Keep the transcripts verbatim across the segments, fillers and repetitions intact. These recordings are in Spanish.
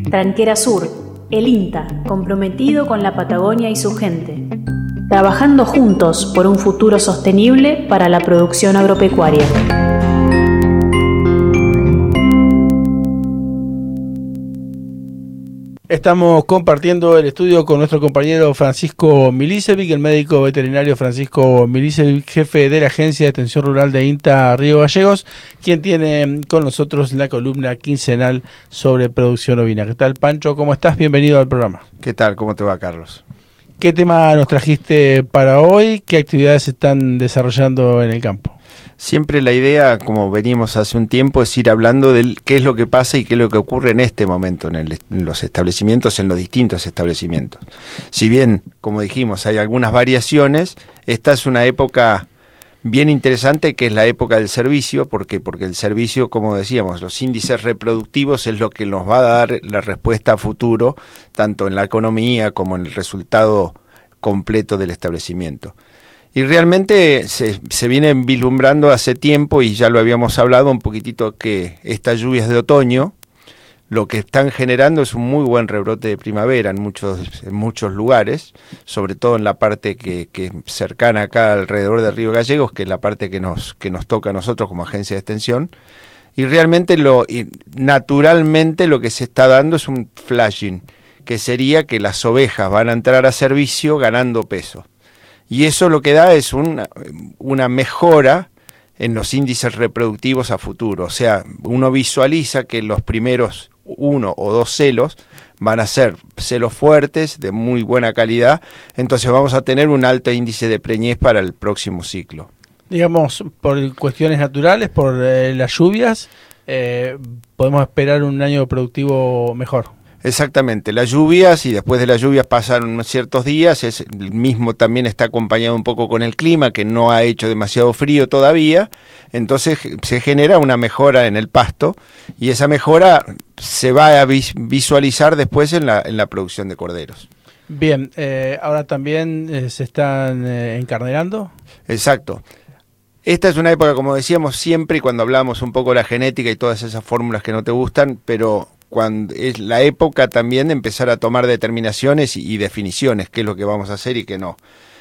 Tranquera Sur, el INTA, comprometido con la Patagonia y su gente. Trabajando juntos por un futuro sostenible para la producción agropecuaria. Estamos compartiendo el estudio con nuestro compañero Francisco Milicevic, el médico veterinario Francisco Milicevic, jefe de la Agencia de Extensión Rural de INTA Río Gallegos, quien tiene con nosotros la columna quincenal sobre producción ovina. ¿Qué tal, Pancho? ¿Cómo estás? Bienvenido al programa. ¿Qué tal? ¿Cómo te va, Carlos? ¿Qué tema nos trajiste para hoy? ¿Qué actividades se están desarrollando en el campo? Siempre la idea, como venimos hace un tiempo, es ir hablando de qué es lo que pasa y qué es lo que ocurre en este momento en, el, en los establecimientos, en los distintos establecimientos. Si bien, como dijimos, hay algunas variaciones, esta es una época bien interesante, que es la época del servicio. ¿Por qué? Porque el servicio, como decíamos, los índices reproductivos es lo que nos va a dar la respuesta a futuro, tanto en la economía como en el resultado completo del establecimiento. Y realmente se, se viene vislumbrando hace tiempo, y ya lo habíamos hablado un poquitito, que estas lluvias de otoño lo que están generando es un muy buen rebrote de primavera en muchos, en muchos lugares, sobre todo en la parte que, que cercana acá alrededor de Río Gallegos, que es la parte que nos, que nos toca a nosotros como agencia de extensión. Y realmente lo y naturalmente lo que se está dando es un flashing, que sería que las ovejas van a entrar a servicio ganando peso. Y eso lo que da es una, una mejora en los índices reproductivos a futuro. O sea, uno visualiza que los primeros uno o dos celos van a ser celos fuertes, de muy buena calidad, entonces vamos a tener un alto índice de preñez para el próximo ciclo. Digamos, por cuestiones naturales, por eh, las lluvias, eh, podemos esperar un año productivo mejor. Exactamente, las lluvias, y después de las lluvias pasan ciertos días, es, el mismo también está acompañado un poco con el clima, que no ha hecho demasiado frío todavía, entonces se genera una mejora en el pasto, y esa mejora se va a vis visualizar después en la, en la producción de corderos. Bien, eh, ahora también eh, se están eh, encarnerando. Exacto. Esta es una época, como decíamos siempre, y cuando hablamos un poco de la genética y todas esas fórmulas que no te gustan, pero cuando es la época también de empezar a tomar determinaciones y, y definiciones, qué es lo que vamos a hacer y qué no.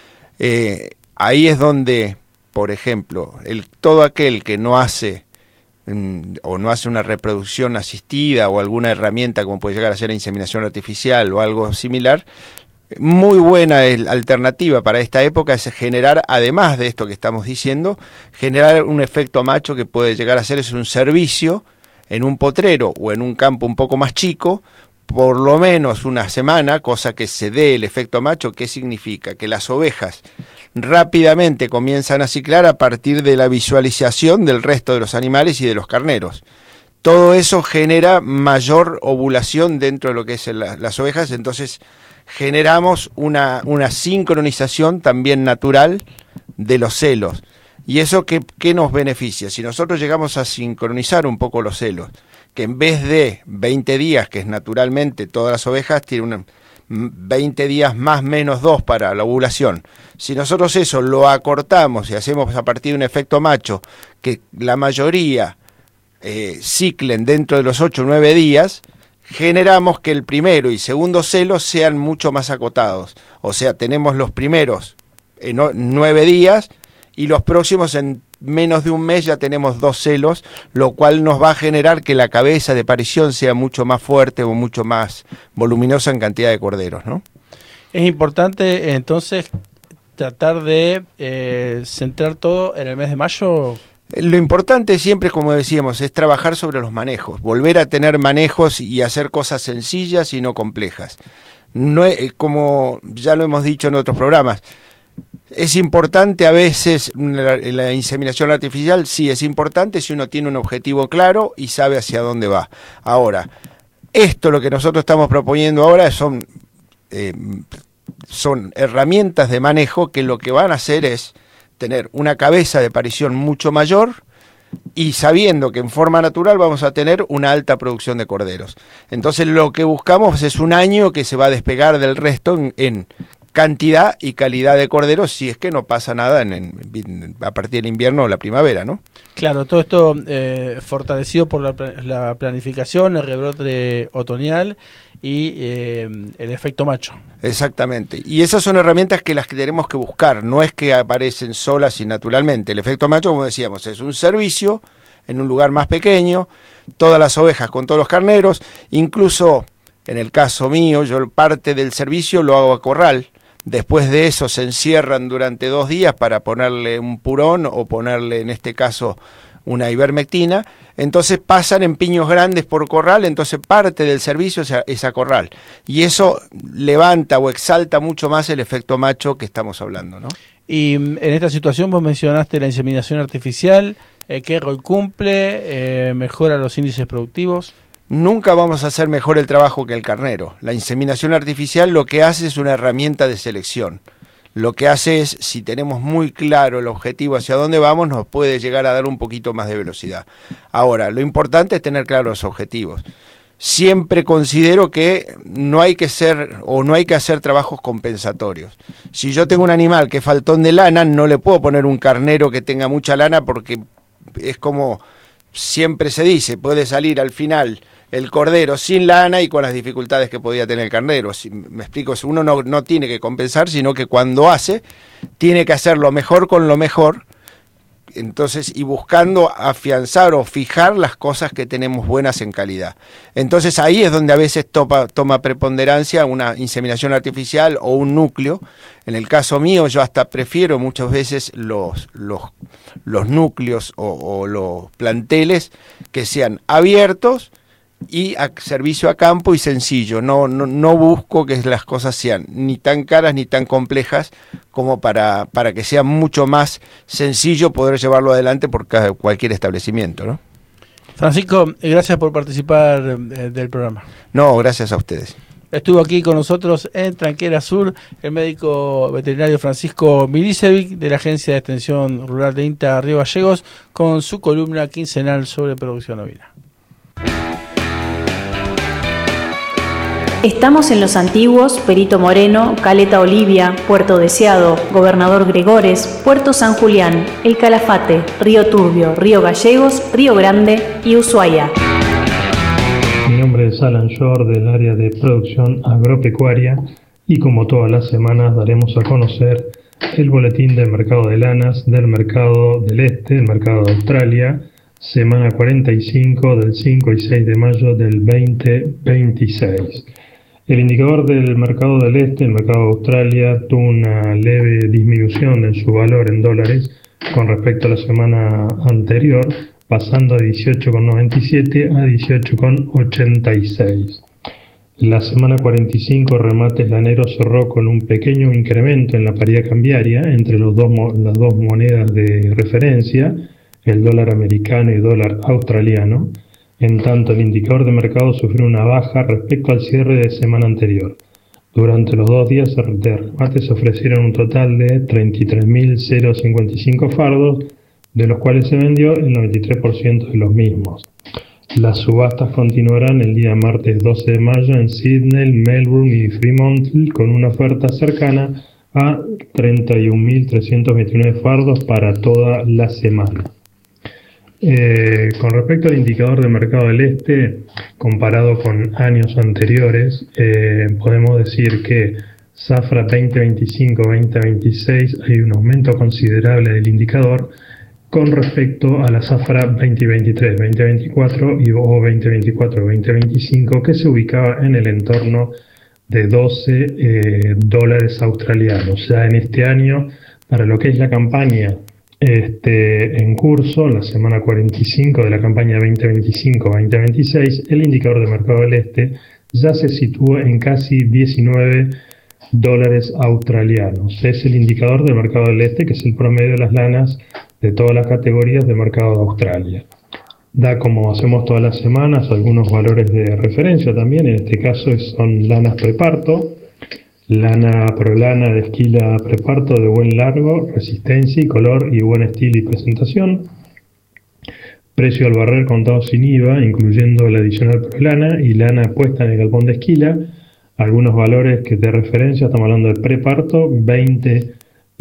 Eh, ahí es donde, por ejemplo, el, todo aquel que no hace mm, o no hace una reproducción asistida o alguna herramienta como puede llegar a ser la inseminación artificial o algo similar, muy buena alternativa para esta época es generar, además de esto que estamos diciendo, generar un efecto macho que puede llegar a ser es un servicio en un potrero o en un campo un poco más chico, por lo menos una semana, cosa que se dé el efecto macho. ¿Qué significa? Que las ovejas rápidamente comienzan a ciclar a partir de la visualización del resto de los animales y de los carneros. Todo eso genera mayor ovulación dentro de lo que es la, las ovejas, entonces generamos una, una sincronización también natural de los celos. ¿Y eso qué, qué nos beneficia? Si nosotros llegamos a sincronizar un poco los celos, que en vez de veinte días, que es naturalmente todas las ovejas, tienen veinte días más menos dos para la ovulación. Si nosotros eso lo acortamos y hacemos a partir de un efecto macho, que la mayoría eh, ciclen dentro de los ocho o nueve días, generamos que el primero y segundo celo sean mucho más acotados. O sea, tenemos los primeros en nueve días, y los próximos en menos de un mes ya tenemos dos celos, lo cual nos va a generar que la cabeza de parición sea mucho más fuerte o mucho más voluminosa en cantidad de corderos, ¿no? Es importante entonces tratar de eh, centrar todo en el mes de mayo. Lo importante siempre, como decíamos, es trabajar sobre los manejos, volver a tener manejos y hacer cosas sencillas y no complejas. No es, como ya lo hemos dicho en otros programas, es importante a veces la, la inseminación artificial, sí es importante si uno tiene un objetivo claro y sabe hacia dónde va. Ahora, esto lo que nosotros estamos proponiendo ahora son, eh, son herramientas de manejo que lo que van a hacer es tener una cabeza de parición mucho mayor y sabiendo que en forma natural vamos a tener una alta producción de corderos. Entonces lo que buscamos es un año que se va a despegar del resto en, en cantidad y calidad de corderos si es que no pasa nada en, en, a partir del invierno o la primavera, ¿no? Claro, todo esto eh, fortalecido por la, la planificación, el rebrote otoñal y eh, el efecto macho. Exactamente, y esas son herramientas que las que tenemos que buscar, no es que aparecen solas y naturalmente. El efecto macho, como decíamos, es un servicio en un lugar más pequeño, todas las ovejas con todos los carneros, incluso en el caso mío, yo parte del servicio lo hago a corral. Después de eso se encierran durante dos días para ponerle un purón o ponerle, en este caso, una ivermectina. Entonces pasan en piños grandes por corral, entonces parte del servicio es a corral. Y eso levanta o exalta mucho más el efecto macho que estamos hablando, ¿no? Y en esta situación vos mencionaste la inseminación artificial, eh, ¿qué rol cumple? Eh, ¿Mejora los índices productivos? Nunca vamos a hacer mejor el trabajo que el carnero. La inseminación artificial lo que hace es una herramienta de selección. Lo que hace es, si tenemos muy claro el objetivo hacia dónde vamos, nos puede llegar a dar un poquito más de velocidad. Ahora, lo importante es tener claros los objetivos. Siempre considero que no hay que ser o no hay que hacer trabajos compensatorios. Si yo tengo un animal que es faltón de lana, no le puedo poner un carnero que tenga mucha lana porque es como siempre se dice, puede salir al final el cordero sin lana y con las dificultades que podía tener el carnero. Si, me explico, uno no, no tiene que compensar, sino que cuando hace, tiene que hacer lo mejor con lo mejor, entonces, y buscando afianzar o fijar las cosas que tenemos buenas en calidad. Entonces ahí es donde a veces topa, toma preponderancia una inseminación artificial o un núcleo. En el caso mío, yo hasta prefiero muchas veces los, los, los núcleos o, o los planteles que sean abiertos y a servicio a campo y sencillo. No, no, no busco que las cosas sean ni tan caras ni tan complejas como para, para que sea mucho más sencillo poder llevarlo adelante por cada, cualquier establecimiento, ¿no? Francisco, gracias por participar eh, del programa. No, gracias a ustedes. Estuvo aquí con nosotros en Tranquera Sur el médico veterinario Francisco Milicevic de la Agencia de Extensión Rural de INTA Río Gallegos con su columna quincenal sobre producción ovina. Estamos en Los Antiguos, Perito Moreno, Caleta Olivia, Puerto Deseado, Gobernador Gregores, Puerto San Julián, El Calafate, Río Turbio, Río Gallegos, Río Grande y Ushuaia. Mi nombre es Alan Shore del área de producción agropecuaria y como todas las semanas daremos a conocer el boletín del mercado de lanas del mercado del este, el mercado de Australia, semana cuarenta y cinco del cinco y seis de mayo del veinte veintiséis. El indicador del mercado del este, el mercado de Australia, tuvo una leve disminución en su valor en dólares con respecto a la semana anterior, pasando de dieciocho con noventa y siete a dieciocho con ochenta y seis. La semana cuarenta y cinco remates laneros cerró con un pequeño incremento en la paridad cambiaria entre los dos, las dos monedas de referencia, el dólar americano y dólar australiano. En tanto, el indicador de mercado sufrió una baja respecto al cierre de semana anterior. Durante los dos días de remate se ofrecieron un total de treinta y tres mil cincuenta y cinco fardos, de los cuales se vendió el noventa y tres por ciento de los mismos. Las subastas continuarán el día martes doce de mayo en Sydney, Melbourne y Fremantle con una oferta cercana a treinta y un mil trescientos veintinueve fardos para toda la semana. Eh, con respecto al indicador de mercado del este, comparado con años anteriores, eh, podemos decir que zafra veinte veinticinco veinte veintiséis hay un aumento considerable del indicador con respecto a la zafra veinte veintitrés veinte veinticuatro y o veinte veinticuatro veinte veinticinco, que se ubicaba en el entorno de doce eh, dólares australianos. Ya en este año, para lo que es la campaña Este, en curso, la semana cuarenta y cinco de la campaña veinte veinticinco veinte veintiséis, el indicador de mercado del este ya se sitúa en casi diecinueve dólares australianos. Es el indicador del mercado del este, que es el promedio de las lanas de todas las categorías de mercado de Australia. Da, como hacemos todas las semanas, algunos valores de referencia también. En este caso son lanas preparto, lana prolana de esquila preparto de buen largo, resistencia y color y buen estilo y presentación. Precio al barrer contado sin I V A, incluyendo la adicional prolana y lana puesta en el galpón de esquila, Algunos valores que de referencia, estamos hablando de preparto, veinte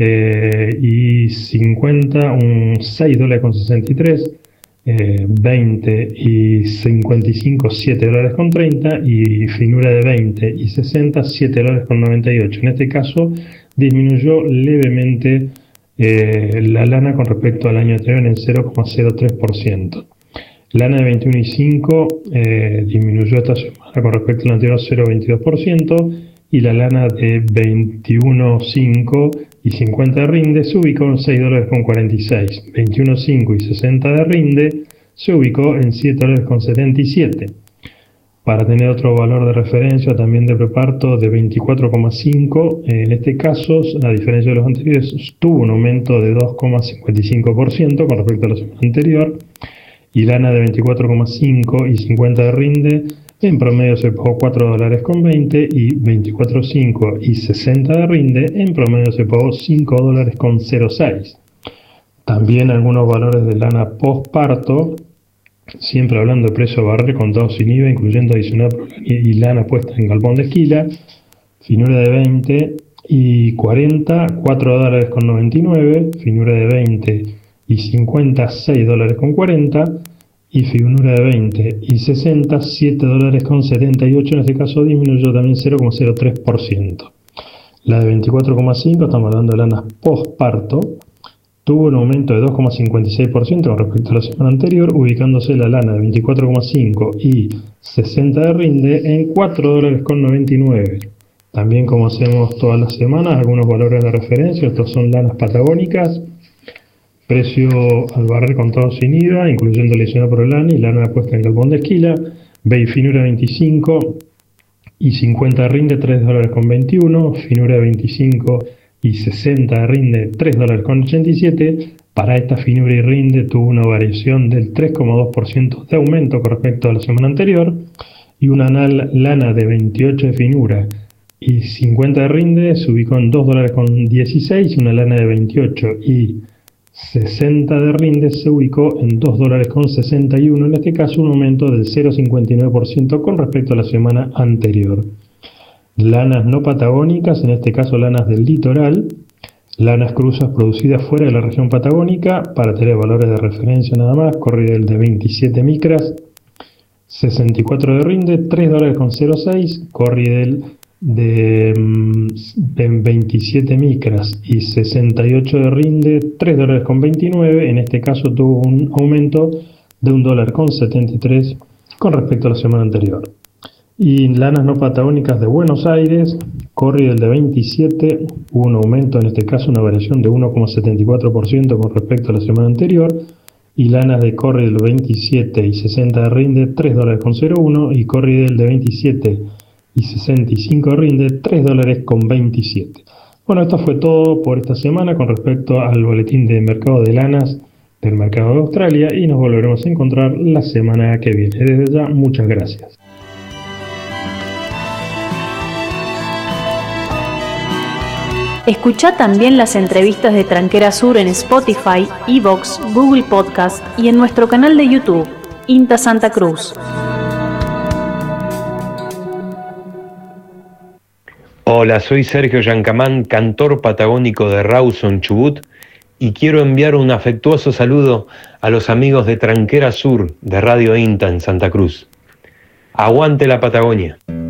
eh, y cincuenta, un seis dólares con sesenta y tres, eh, veinte y cincuenta y cinco, siete dólares con treinta, y finura de veinte y sesenta, siete dólares con noventa y ocho. En este caso disminuyó levemente eh, la lana con respecto al año anterior en cero coma cero tres por ciento. Lana de veintiuno y cinco eh, disminuyó esta semana con respecto al anterior cero coma veintidós por ciento, y la lana de veintiuno cinco y cincuenta de rinde se ubicó en seis dólares con cuarenta y seis. veintiuno cinco y sesenta de rinde se ubicó en siete dólares con setenta y siete. Para tener otro valor de referencia también de preparto de veinticuatro coma cinco, en este caso, a diferencia de los anteriores, tuvo un aumento de dos coma cincuenta y cinco por ciento con respecto a la semana anterior, y lana de veinticuatro coma cinco y cincuenta de rinde en promedio se pagó cuatro dólares con veinte, y veinticuatro coma cinco y sesenta de rinde en promedio se pagó cinco dólares con cero seis. También algunos valores de lana postparto, siempre hablando de precio a barril contado sin I V A, incluyendo adicional y lana puesta en galpón de esquila, finura de veinte y cuarenta, cuatro dólares con noventa y nueve, finura de veinte y cincuenta, seis dólares con cuarenta, y finura de veinte y sesenta, siete dólares con setenta y ocho. En este caso disminuyó también cero coma cero tres por ciento. La de veinticuatro coma cinco, estamos hablando de lanas postparto, tuvo un aumento de dos coma cincuenta y seis por ciento con respecto a la semana anterior, ubicándose la lana de veinticuatro coma cinco y sesenta de rinde en cuatro dólares con noventa y nueve. También, como hacemos todas las semanas, algunos valores de referencia. Estos son lanas patagónicas, precio al barril contado sin I V A, incluyendo la adicional por el lana y lana puesta en galpón de esquila, finura veinticinco y cincuenta de rinde tres dólares con veintiuno, finura veinticinco y sesenta de rinde tres dólares con ochenta y siete. Para esta finura y rinde tuvo una variación del tres coma dos por ciento de aumento con respecto a la semana anterior, y una lana de veintiocho de finura y cincuenta de rinde se ubicó en dos dólares con dieciséis, y una lana de veintiocho y sesenta de rinde se ubicó en dos dólares con sesenta y uno, en este caso un aumento del cero coma cincuenta y nueve por ciento con respecto a la semana anterior. Lanas no patagónicas, en este caso lanas del litoral, lanas cruzas producidas fuera de la región patagónica, para tener valores de referencia nada más, corridel de veintisiete micras, sesenta y cuatro de rinde, tres dólares con cero seis, corridel de, de veintisiete micras y sesenta y ocho de rinde, tres dólares con veintinueve. En este caso tuvo un aumento de un dólar con setenta y tres con respecto a la semana anterior. Y lanas no patagónicas de Buenos Aires, corridel de veintisiete, hubo un aumento, en este caso una variación de uno coma setenta y cuatro por ciento con respecto a la semana anterior, y lanas de corridel veintisiete y sesenta de rinde, tres dólares con cero uno, y corridel de veintisiete y sesenta y cinco rinde, tres dólares con veintisiete. Bueno, esto fue todo por esta semana con respecto al boletín de mercado de lanas del mercado de Australia, y nos volveremos a encontrar la semana que viene. Desde ya, muchas gracias. Escucha también las entrevistas de Tranquera Sur en Spotify, iVoox, Google Podcast y en nuestro canal de YouTube, INTA Santa Cruz. Hola, soy Sergio Yancamán, cantor patagónico de Rawson, Chubut, y quiero enviar un afectuoso saludo a los amigos de Tranquera Sur de Radio INTA en Santa Cruz. ¡Aguante la Patagonia!